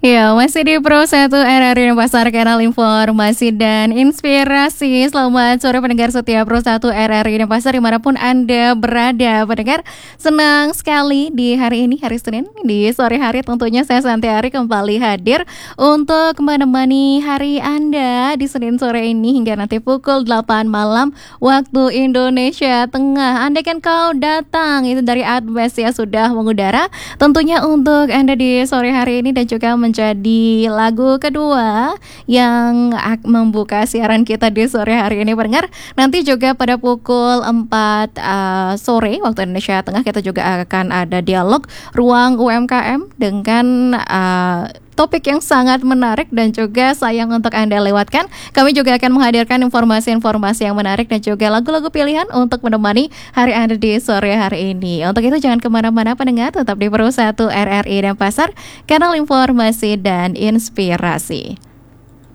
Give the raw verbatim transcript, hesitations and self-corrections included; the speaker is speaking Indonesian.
Ya, masih di Pro satu R R I Pasar Kanal Informasi dan Inspirasi. Selamat sore pendengar setia Pro satu R R I Pasar dimanapun Anda berada. Pendengar, senang sekali di hari ini, hari Senin, di sore hari tentunya saya Santiari kembali hadir untuk menemani hari Anda di Senin sore ini hingga nanti pukul delapan malam waktu Indonesia Tengah. Anda kan kau datang, itu dari Adves ya sudah mengudara tentunya untuk Anda di sore hari ini dan juga menjadi lagu kedua yang membuka siaran kita di sore hari ini pendengar. Nanti juga pada pukul empat uh, sore waktu Indonesia Tengah kita juga akan ada dialog ruang U M K M dengan uh, topik yang sangat menarik dan juga sayang untuk Anda lewatkan. Kami juga akan menghadirkan informasi-informasi yang menarik dan juga lagu-lagu pilihan untuk menemani hari Anda di sore hari ini. Untuk itu jangan kemana-mana pendengar, tetap di Pro satu R R I Denpasar, kanal informasi dan inspirasi.